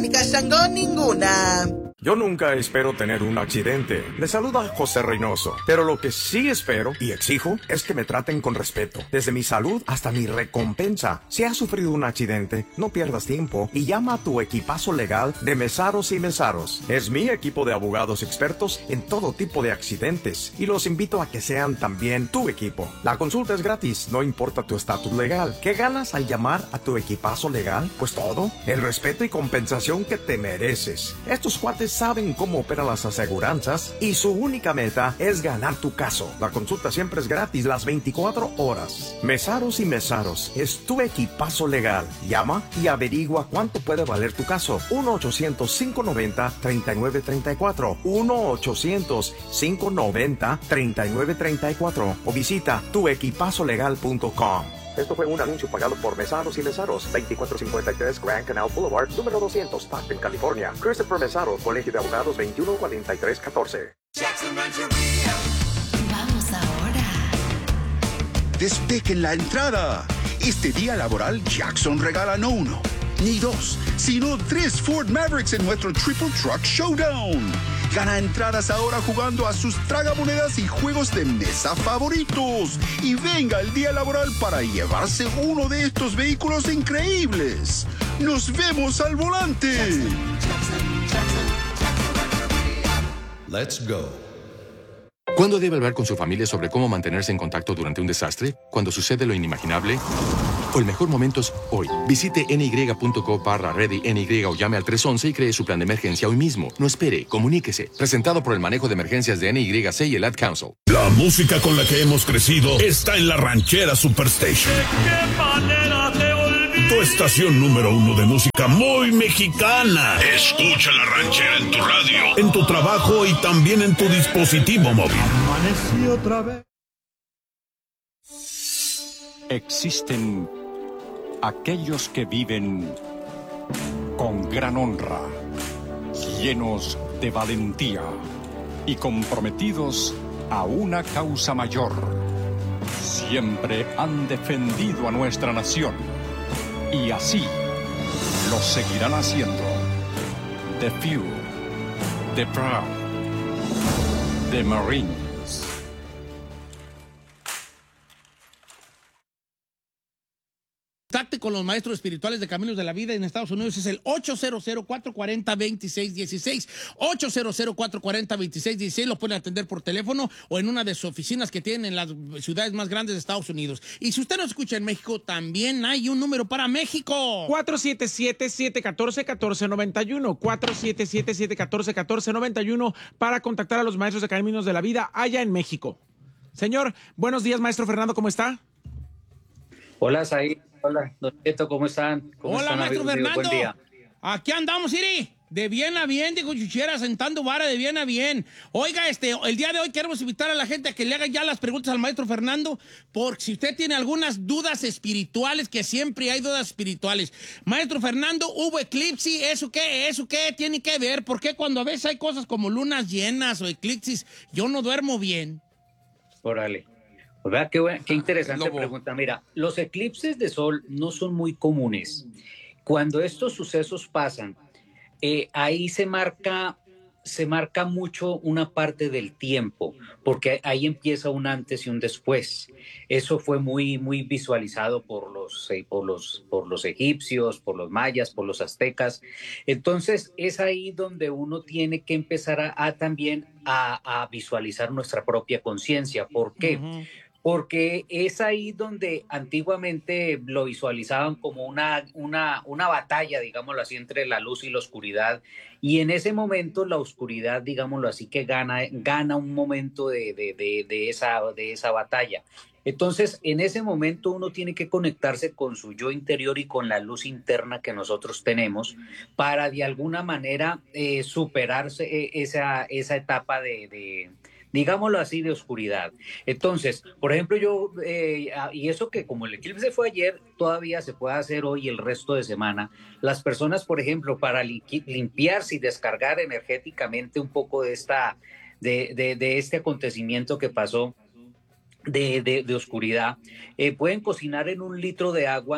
Ni cachangó ninguna. Yo nunca espero tener un accidente. Le saluda José Reynoso. Pero lo que sí espero y exijo es que me traten con respeto. Desde mi salud hasta mi recompensa. Si has sufrido un accidente, no pierdas tiempo y llama a tu equipazo legal de Mesaros y Mesaros. Es mi equipo de abogados expertos en todo tipo de accidentes y los invito a que sean también tu equipo. La consulta es gratis, no importa tu estatus legal. ¿Qué ganas al llamar a tu equipazo legal? Pues todo, el respeto y compensación que te mereces. Estos cuates saben cómo operan las aseguranzas y su única meta es ganar tu caso. La consulta siempre es gratis las 24 horas. Mesaros y Mesaros es tu equipazo legal. Llama y averigua cuánto puede valer tu caso. 1-800-590-3934. 1-800-590-3934 o visita tuequipazolegal.com. Esto fue un anuncio pagado por Mesaros y Mesaros, 2453 Grand Canal Boulevard, número 200, Stockton, California. Christopher Mesaro, Colegio de Abogados, 214314. Vamos ahora. Despejen la entrada. Este día laboral, Jackson regala no uno, ni dos, sino 3 Ford Mavericks en nuestro Triple Truck Showdown. Gana entradas ahora jugando a sus tragamonedas y juegos de mesa favoritos. Y venga el día laboral para llevarse uno de estos vehículos increíbles. ¡Nos vemos al volante! Let's go. ¿Cuándo debe hablar con su familia sobre cómo mantenerse en contacto durante un desastre? ¿Cuando sucede lo inimaginable? ¿O el mejor momento es hoy? Visite ny.co/ready-ny o llame al 311 y cree su plan de emergencia hoy mismo. No espere, comuníquese. Presentado por el manejo de emergencias de NYC y el Ad Council. La música con la que hemos crecido está en la Ranchera Superstation. ¿De qué manera te olvido? Tu estación número 1 de música muy mexicana. Escucha la Ranchera en tu radio, en tu trabajo y también en tu dispositivo móvil. Amanecí otra vez. Existen aquellos que viven con gran honra, llenos de valentía y comprometidos a una causa mayor. Siempre han defendido a nuestra nación y así lo seguirán haciendo. The few, the proud, the Marines. Contacte con los maestros espirituales de Caminos de la Vida en Estados Unidos. Es el 800-440-2616. 800-440-2616. Lo pueden atender por teléfono o en una de sus oficinas que tienen en las ciudades más grandes de Estados Unidos. Y si usted nos escucha en México, también hay un número para México. 477-714-1491. 477-714-1491 para contactar a los maestros de Caminos de la Vida allá en México. Señor, buenos días, maestro Fernando, ¿cómo está? Hola, Said. Hola, Don Cheto, ¿cómo están? Hola, maestro Fernando. Buen día. Aquí andamos, Iri. De bien a bien, dijo Chuchera, sentando vara de bien a bien. Oiga, el día de hoy queremos invitar a la gente a que le haga ya las preguntas al maestro Fernando, porque si usted tiene algunas dudas espirituales, que siempre hay dudas espirituales. Maestro Fernando, ¿hubo eclipse? ¿Eso qué tiene que ver? ¿Por qué cuando a veces hay cosas como lunas llenas o eclipses, yo no duermo bien? Órale. Pues vea, qué interesante pregunta. Mira, los eclipses de sol no son muy comunes. Cuando estos sucesos pasan, ahí se marca mucho una parte del tiempo, porque ahí empieza un antes y un después. Eso fue muy, muy visualizado por los egipcios, por los mayas, por los aztecas. Entonces, es ahí donde uno tiene que empezar también a visualizar nuestra propia conciencia. ¿Por qué? Uh-huh. Porque es ahí donde antiguamente lo visualizaban como una batalla, digámoslo así, entre la luz y la oscuridad. Y en ese momento la oscuridad, digámoslo así, que gana un momento de esa batalla. Entonces, en ese momento uno tiene que conectarse con su yo interior y con la luz interna que nosotros tenemos para de alguna manera superarse esa etapa digámoslo así, de oscuridad. Entonces, por ejemplo, y eso que como el eclipse fue ayer, todavía se puede hacer hoy y el resto de semana. Las personas, por ejemplo, para limpiarse y descargar energéticamente un poco de este acontecimiento que pasó de oscuridad, pueden cocinar en 1 litro de agua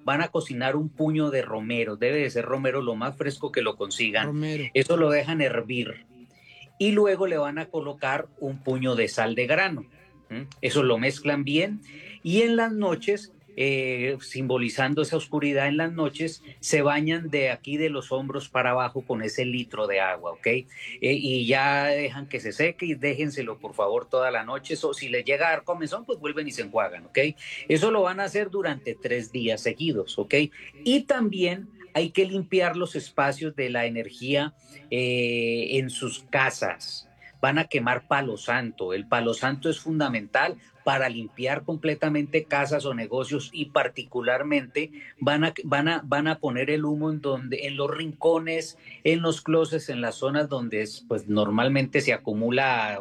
van a cocinar un puño de romero. Debe de ser romero lo más fresco que lo consigan. Romero. Eso lo dejan hervir. Y luego le van a colocar un puño de sal de grano. Eso lo mezclan bien. Y en las noches, simbolizando esa oscuridad en las noches, se bañan de aquí de los hombros para abajo con ese litro de agua, ¿ok? Y ya dejan que se seque y déjenselo por favor toda la noche. O si les llega a dar comezón, pues vuelven y se enjuagan, ¿ok? Eso lo van a hacer durante 3 días seguidos, ¿ok? Y también hay que limpiar los espacios de la energía en sus casas. Van a quemar palo santo. El palo santo es fundamental para limpiar completamente casas o negocios, y particularmente van a poner el humo en los rincones, en los closets, en las zonas donde pues normalmente se acumula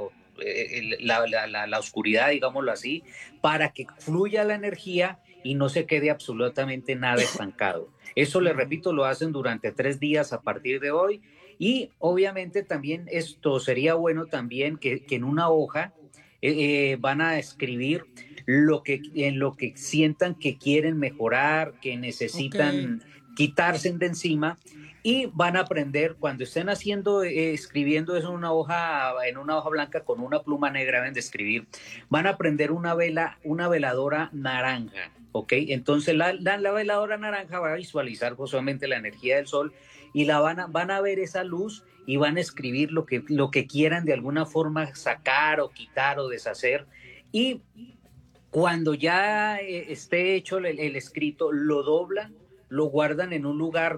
la oscuridad, digámoslo así, para que fluya la energía y no se quede absolutamente nada estancado. Eso, les repito, lo hacen durante 3 días a partir de hoy. Y obviamente también esto sería bueno también que en una hoja van a escribir en lo que sientan que quieren mejorar, que necesitan quitarse de encima, y van a aprender cuando estén escribiendo eso en una hoja blanca con una pluma negra, deben de escribir, van a aprender una veladora naranja, ¿ok? Entonces la veladora naranja va a visualizar solamente la energía del sol, y van a ver esa luz y van a escribir lo que quieran de alguna forma sacar o quitar o deshacer. Y cuando ya esté hecho el escrito, lo doblan, lo guardan en un lugar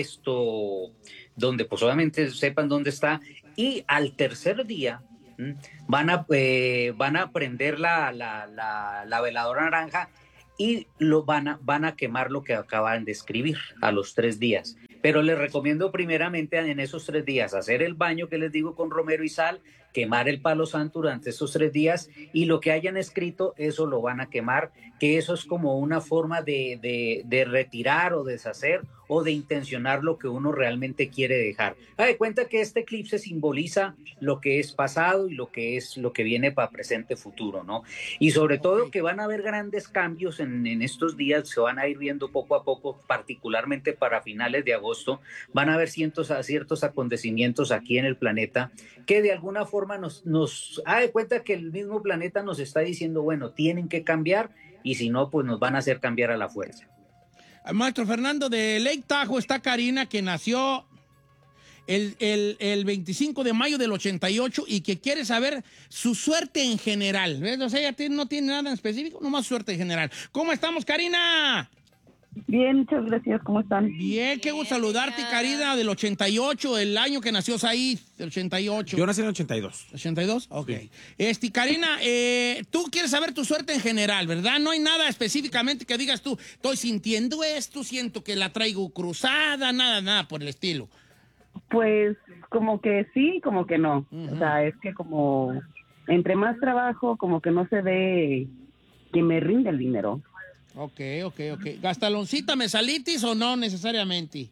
donde pues obviamente sepan dónde está, y al tercer día van a prender la veladora naranja y van a quemar lo que acaban de escribir a los 3 días. Pero les recomiendo primeramente en esos 3 días hacer el baño que les digo con romero y sal, quemar el palo santo durante esos 3 días, y lo que hayan escrito, eso lo van a quemar, que eso es como una forma de retirar o deshacer o de intencionar lo que uno realmente quiere dejar. Haz de cuenta que este eclipse simboliza lo que es pasado y lo que viene para presente, futuro, ¿no? Y sobre todo que van a haber grandes cambios en estos días, se van a ir viendo poco a poco, particularmente para finales de agosto, van a haber ciertos acontecimientos aquí en el planeta que de alguna forma nos ha de cuenta que el mismo planeta nos está diciendo, bueno, tienen que cambiar, y si no, pues nos van a hacer cambiar a la fuerza. Maestro Fernando, de Lake Tahoe está Karina, que nació el 25 de mayo del 88 y que quiere saber su suerte en general. ¿Ves? O sea, ella no tiene nada en específico, nomás suerte en general. ¿Cómo estamos, Karina? Bien, muchas gracias. ¿Cómo están? Bien, qué gusto saludarte, Karina, del 88, el año que nació Said, del 88. Yo nací en el 82. ¿82? Ok. Sí. Karina, tú quieres saber tu suerte en general, ¿verdad? No hay nada específicamente que digas tú, estoy sintiendo esto, siento que la traigo cruzada, nada por el estilo. Pues como que sí, como que no. O sea, es que como entre más trabajo, como que no se ve que me rinde el dinero. Ok. ¿Gastaloncita, mesalitis o no necesariamente?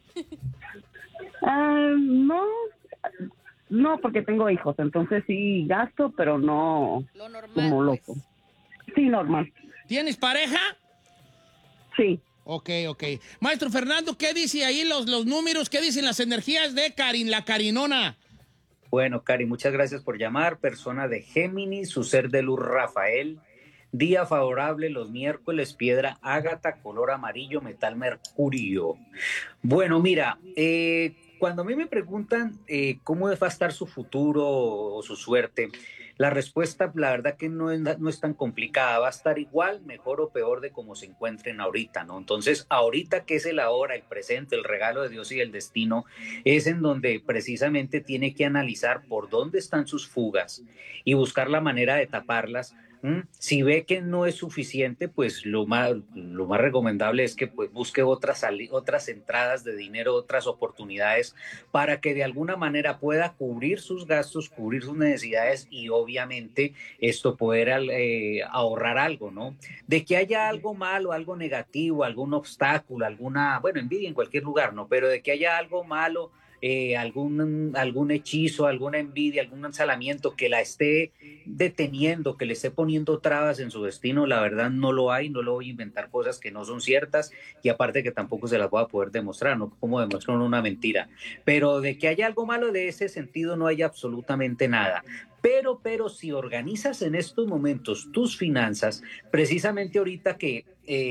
No, porque tengo hijos, entonces sí gasto, pero no lo normal, como loco. Pues. Sí, normal. ¿Tienes pareja? Sí. Ok. Maestro Fernando, ¿qué dice ahí los números? ¿Qué dicen las energías de la Karinona? Bueno, Cari, muchas gracias por llamar. Persona de Géminis, su ser de luz Rafael. Día favorable los miércoles, piedra ágata, color amarillo, metal mercurio. Bueno, mira, cuando a mí me preguntan cómo va a estar su futuro o su suerte, la respuesta, la verdad que no es tan complicada. Va a estar igual, mejor o peor de cómo se encuentren ahorita, ¿no? Entonces, ahorita que es el ahora, el presente, el regalo de Dios y el destino, es en donde precisamente tiene que analizar por dónde están sus fugas y buscar la manera de taparlas. Si ve que no es suficiente, pues lo más recomendable es que pues busque otras entradas de dinero, otras oportunidades, para que de alguna manera pueda cubrir sus gastos, cubrir sus necesidades, y obviamente esto poder ahorrar algo, ¿no? De que haya algo malo, algo negativo, algún obstáculo, envidia en cualquier lugar, ¿no? Pero de que haya algo malo, algún hechizo, alguna envidia, algún ensalamiento que la esté deteniendo, que le esté poniendo trabas en su destino, la verdad no lo hay, no lo voy a inventar cosas que no son ciertas y aparte que tampoco se las voy a poder demostrar, no como demuestran una mentira, pero de que haya algo malo de ese sentido no hay absolutamente nada. Pero si organizas en estos momentos tus finanzas, precisamente ahorita que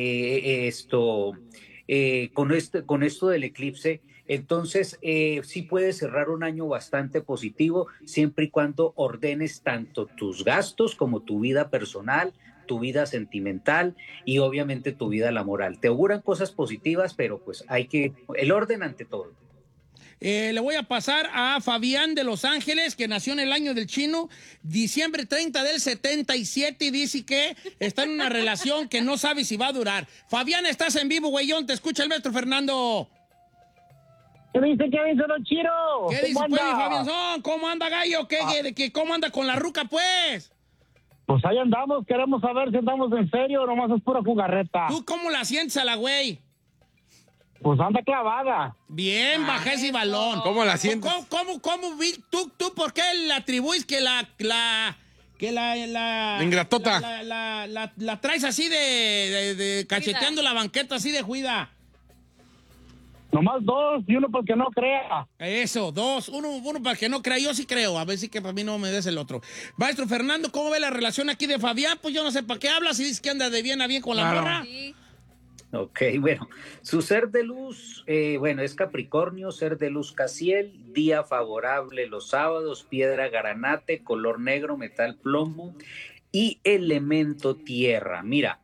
con esto del eclipse, entonces sí puedes cerrar un año bastante positivo, siempre y cuando ordenes tanto tus gastos como tu vida personal, tu vida sentimental y obviamente tu vida laboral. Te auguran cosas positivas, pero pues el orden ante todo. Le voy a pasar a Fabián de Los Ángeles, que nació en el año del chino, diciembre 30 del 77, y dice que está en una relación que no sabe si va a durar. Fabián, estás en vivo, güeyón, te escucha el maestro Fernando. ¿Qué dice don Chiro? ¿Qué dice, pues, Fabián? ¿Cómo anda, gallo? ¿Cómo anda con la ruca, pues? Pues ahí andamos, queremos saber si andamos en serio o nomás es pura jugarreta. ¿Tú cómo la sientes a la güey? Pues anda clavada. Bien, bajé ese balón. ¿Cómo la sientes? ¿Cómo ¿Tú por qué le atribuyes que la ingratota la traes así de cacheteando la banqueta así de juida? Nomás dos y uno para que no crea. Eso, dos. Uno para que no crea. Yo sí creo. A ver si que para mí no me des el otro. Maestro Fernando, ¿cómo ve la relación aquí de Fabián? Pues yo no sé para qué hablas y dices que anda de bien a bien con la morra. Sí. Ok, bueno, su ser de luz, es Capricornio, ser de luz Casiel, día favorable los sábados, piedra granate, color negro, metal plomo y elemento tierra. Mira,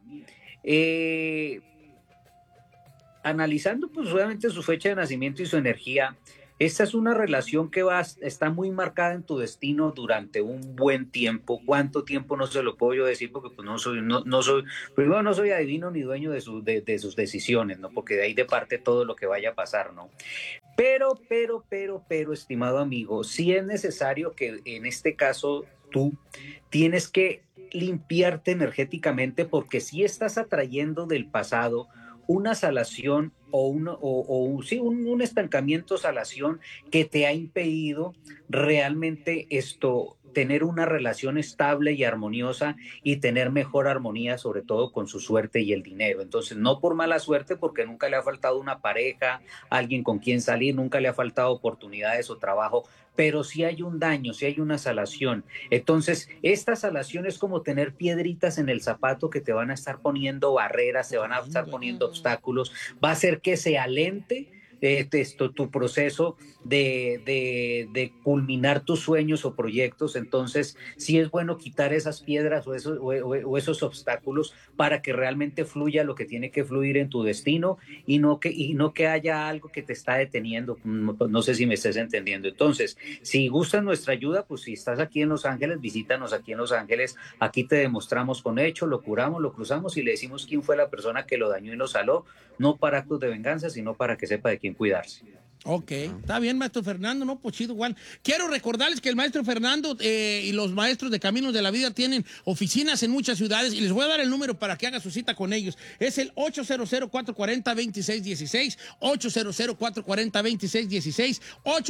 analizando pues obviamente su fecha de nacimiento y su energía, esta es una relación que está muy marcada en tu destino durante un buen tiempo. ¿Cuánto tiempo? No se lo puedo yo decir porque pues no soy adivino ni dueño de sus decisiones, ¿no? Porque de ahí de parte todo lo que vaya a pasar, ¿no? Pero, estimado amigo, sí es necesario que en este caso tú tienes que limpiarte energéticamente porque sí estás atrayendo del pasado una salación un estancamiento, salación que te ha impedido realmente tener una relación estable y armoniosa y tener mejor armonía, sobre todo con su suerte y el dinero. Entonces, no por mala suerte, porque nunca le ha faltado una pareja, alguien con quien salir, nunca le ha faltado oportunidades o trabajo, pero sí hay un daño, sí hay una salación. Entonces, esta salación es como tener piedritas en el zapato que te van a estar poniendo barreras, se van a estar poniendo obstáculos, va a hacer que se alente tu proceso de culminar tus sueños o proyectos. Entonces sí es bueno quitar esas piedras o esos obstáculos para que realmente fluya lo que tiene que fluir en tu destino y no que haya algo que te está deteniendo. No sé si me estés entendiendo. Entonces, si gustas nuestra ayuda, pues si estás aquí en Los Ángeles, visítanos aquí en Los Ángeles. Aquí te demostramos con hechos, lo curamos, lo cruzamos y le decimos quién fue la persona que lo dañó y lo saló, no para actos de venganza, sino para que sepa de quién cuidarse. Ok, está bien, maestro Fernando, no, pues chido, Juan. Quiero recordarles que el maestro Fernando y los maestros de Caminos de la Vida tienen oficinas en muchas ciudades y les voy a dar el número para que haga su cita con ellos. Es el 800-440-2616, 800-440-2616,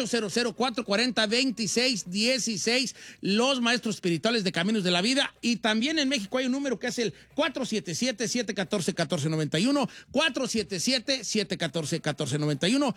800-440-2616, los maestros espirituales de Caminos de la Vida. Y también en México hay un número que es el 477-714-1491, 477-714-1491,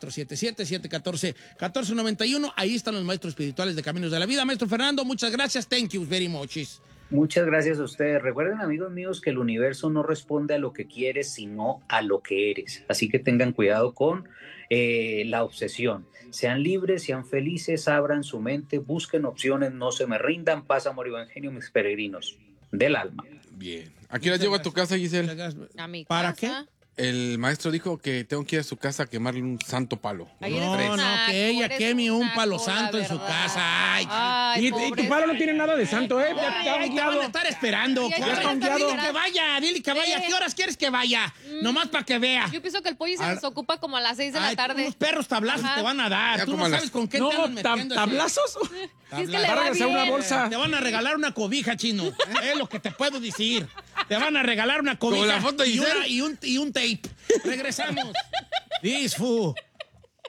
477-714-1491. Ahí están los maestros espirituales de Caminos de la Vida. Maestro Fernando, muchas gracias. Thank you very much. Muchas gracias a ustedes. Recuerden, amigos míos, que el universo no responde a lo que quieres, sino a lo que eres. Así que tengan cuidado con la obsesión. Sean libres, sean felices, abran su mente, busquen opciones, no se me rindan. Paz, amor y buen genio, mis peregrinos del alma. Bien. ¿A qué hora llego a tu casa, Giselle? A mi ¿Para casa. qué? El maestro dijo que tengo que ir a su casa a quemarle un santo palo. No, que ella queme un palo santo en su casa. Ay, y tu palo no tiene nada de santo, ¿eh? Te van a estar esperando. Dile que vaya, dile que vaya. ¿A qué horas quieres que vaya? Nomás para que vea. Yo pienso que el pollo se desocupa como a las 6 de la tarde. Unos perros tablazos te van a dar. Tú no sabes con qué te andan metiendo. ¿Tablazos? Es que le va bien. Una bolsa. Te van a regalar una cobija, chino. Es lo que te puedo decir. Te van a regalar una cobija con la foto y un tape. Regresamos. Disfu.